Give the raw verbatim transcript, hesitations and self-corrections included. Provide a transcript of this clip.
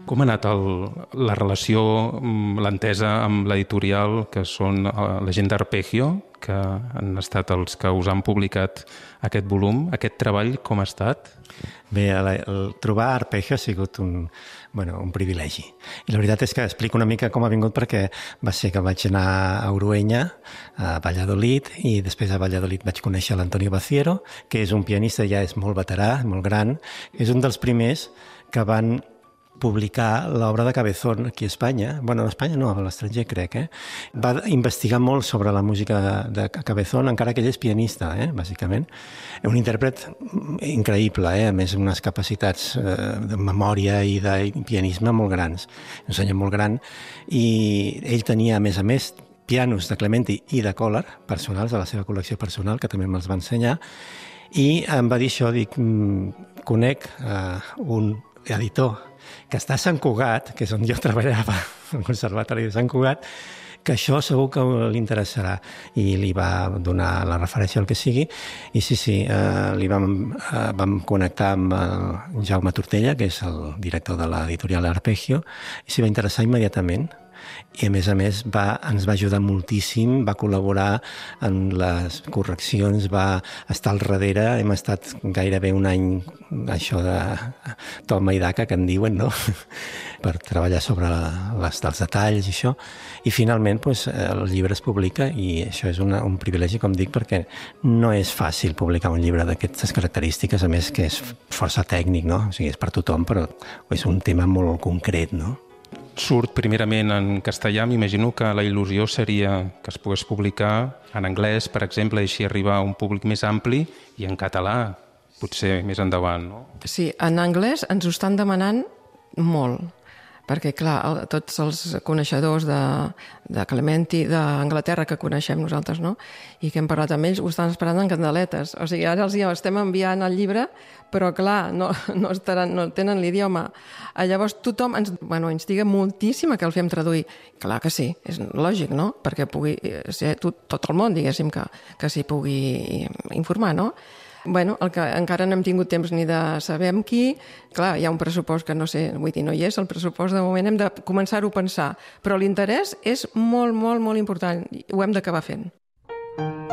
Com ha anat el, la relació, l'entesa amb l'editorial, que són la gent d'Arpeggio, que han estat els que us han publicat aquest volum? Aquest treball com ha estat? Bé, el, el trobar Arpeggio ha sigut un, bueno, un privilegi. I la veritat és que explico una mica com ha vingut, perquè va ser que vaig anar a Urueña, a Valladolid, i després a Valladolid vaig conèixer l'Antonio Baciero, que és un pianista, ja és molt veterà, molt gran. És un dels primers que van publicar l'obra de Cabezón aquí a Espanya. Bueno, a Espanya no, a l'estranger crec, eh? Va investigar molt sobre la música de Cabezón, encara que ell és pianista, eh? Bàsicament. Un intèrpret increïble, eh? A més, unes capacitats eh, de memòria i de pianisme molt grans. Un senyor molt gran. I ell tenia, a més a més, pianos de Clementi i de Koller, personals, de la seva col·lecció personal, que també me'ls va ensenyar. I em va dir això, dic, conec eh, un editor que està a Sant Cugat, que és on jo treballava, al Conservatori de Sant Cugat, que això segur que li interessarà. I li va donar la referència al que sigui. I sí, sí, eh, li vam, eh, vam connectar amb el Jaume Tortella, que és el director de l'editorial Arpeggio, i s'hi va interessar immediatament. I a més a més va, ens va ajudar moltíssim, va col·laborar en les correccions, va estar al darrere, hem estat gairebé un any això de toma i daca, que en diuen, no? Per treballar sobre les, els detalls i això, i finalment doncs, el llibre es publica, i això és una, un privilegi, com dic, perquè no és fàcil publicar un llibre d'aquestes característiques, a més que és força tècnic, no? O sigui, és per tothom, però és un tema molt concret, no? Surt primerament en castellà, m'imagino que la il·lusió seria que es pogués publicar en anglès, per exemple, i així arribar a un públic més ampli, i en català, potser més endavant, no? Sí, en anglès ens ho estan demanant molt, perquè, clar, el, tots els coneixedors de, de Clementi, d'Anglaterra, que coneixem nosaltres, no?, i que hem parlat amb ells, ho estan esperant en candeletes. O sigui, ara els estem enviant el llibre, però, clar, no, no, estaran, no tenen l'idioma. Llavors, tothom ens, bueno, ens diga moltíssim que el fem traduir. Clar que sí, és lògic, no?, perquè pugui ser tot, tot el món, diguéssim, que, que s'hi pugui informar, no? Bueno, el que encara no hem tingut temps ni de saber amb qui. Clar, hi ha un pressupost que no sé, vull dir, no hi és, el pressupost de moment hem de començar-ho a pensar, però l'interès és molt, molt, molt important, ho hem d'acabar fent.